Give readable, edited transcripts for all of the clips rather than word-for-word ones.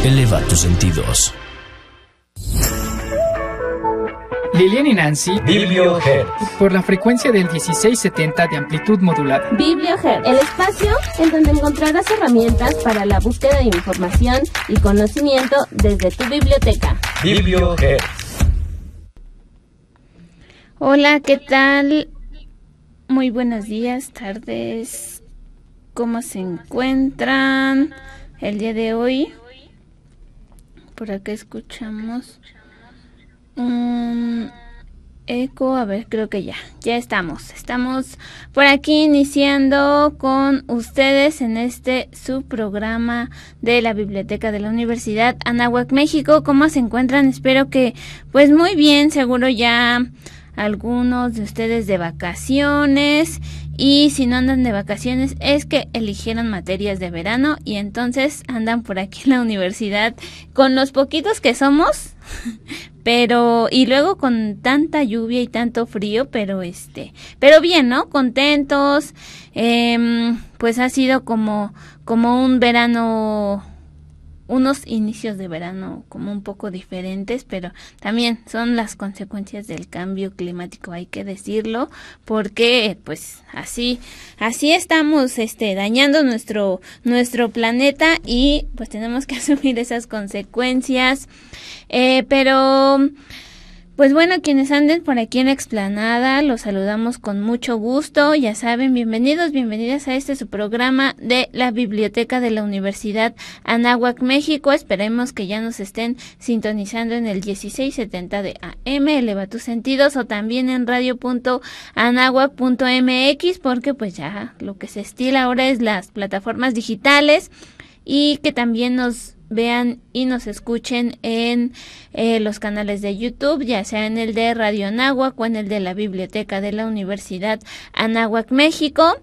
Eleva tus sentidos. Lilian y Nancy, BiblioHertz, por la frecuencia del 1670 de amplitud modulada. BiblioHertz, el espacio en donde encontrarás herramientas para la búsqueda de información y conocimiento desde tu biblioteca. BiblioHertz. Hola, ¿qué tal? Muy buenos días, tardes. ¿Cómo se encuentran el día de hoy? Por acá escuchamos un eco, a ver, creo que ya estamos por aquí iniciando con ustedes en este subprograma de la Biblioteca de la Universidad Anáhuac, México. ¿Cómo se encuentran? Espero que pues muy bien, seguro ya algunos de ustedes de vacaciones, y si no andan de vacaciones es que eligieron materias de verano y entonces andan por aquí en la universidad con los poquitos que somos, pero y luego con tanta lluvia y tanto frío, pero bien, ¿no? Contentos. Pues ha sido como un verano, unos inicios de verano como un poco diferentes, pero también son las consecuencias del cambio climático, hay que decirlo, porque pues así estamos dañando nuestro planeta y pues tenemos que asumir esas consecuencias, pero pues bueno, quienes anden por aquí en la explanada, los saludamos con mucho gusto. Ya saben, bienvenidas a su programa de la Biblioteca de la Universidad Anáhuac, México. Esperemos que ya nos estén sintonizando en el 1670 de AM, eleva tus sentidos, o también en radio.anahuac.mx, porque pues ya lo que se estila ahora es las plataformas digitales, y que también nos vean y nos escuchen en los canales de YouTube, ya sea en el de Radio Anáhuac o en el de la Biblioteca de la Universidad Anáhuac, México.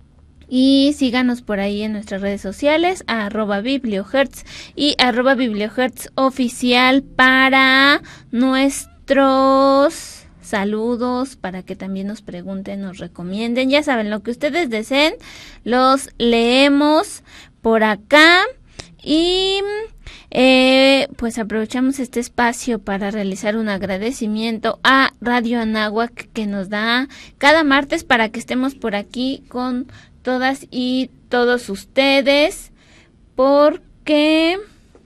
Y síganos por ahí en nuestras redes sociales, @BiblioHertz y @BiblioHertz oficial para nuestros saludos, para que también nos pregunten, nos recomienden. Ya saben, lo que ustedes deseen, los leemos por acá. Y pues aprovechamos este espacio para realizar un agradecimiento a Radio Anáhuac, que nos da cada martes para que estemos por aquí con todas y todos ustedes, porque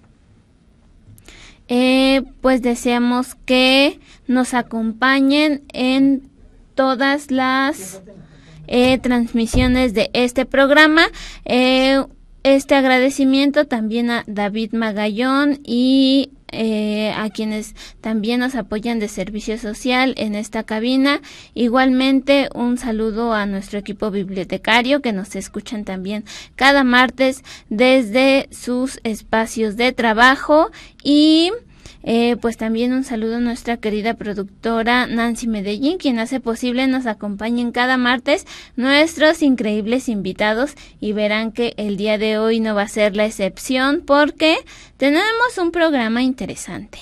pues deseamos que nos acompañen en todas las transmisiones de este programa. Este agradecimiento también a David Magallón y a quienes también nos apoyan de servicio social en esta cabina. Igualmente un saludo a nuestro equipo bibliotecario, que nos escuchan también cada martes desde sus espacios de trabajo, y pues también un saludo a nuestra querida productora Nancy Medellín, quien hace posible nos acompañen cada martes nuestros increíbles invitados, y verán que el día de hoy no va a ser la excepción, porque tenemos un programa interesante,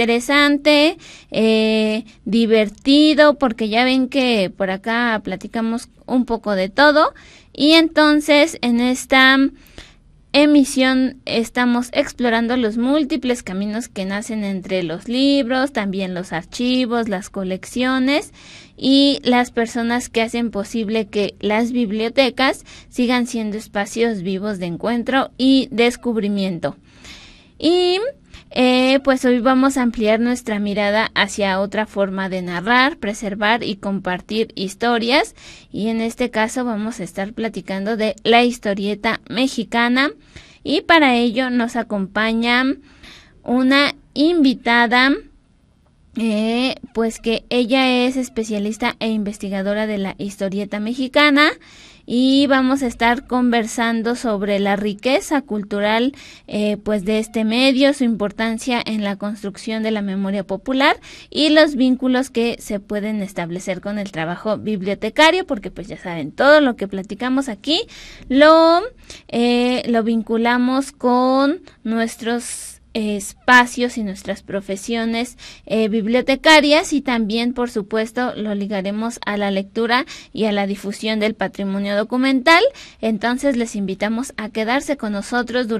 divertido, porque ya ven que por acá platicamos un poco de todo, y entonces en esta emisión estamos explorando los múltiples caminos que nacen entre los libros, también los archivos, las colecciones y las personas que hacen posible que las bibliotecas sigan siendo espacios vivos de encuentro y descubrimiento. Y pues hoy vamos a ampliar nuestra mirada hacia otra forma de narrar, preservar y compartir historias, y en este caso vamos a estar platicando de la historieta mexicana, y para ello nos acompaña una invitada, pues que ella es especialista e investigadora de la historieta mexicana, y vamos a estar conversando sobre la riqueza cultural pues de este medio, su importancia en la construcción de la memoria popular y los vínculos que se pueden establecer con el trabajo bibliotecario, porque pues ya saben, todo lo que platicamos aquí lo vinculamos con nuestros espacios y nuestras profesiones bibliotecarias, y también por supuesto lo ligaremos a la lectura y a la difusión del patrimonio documental. Entonces les invitamos a quedarse con nosotros durante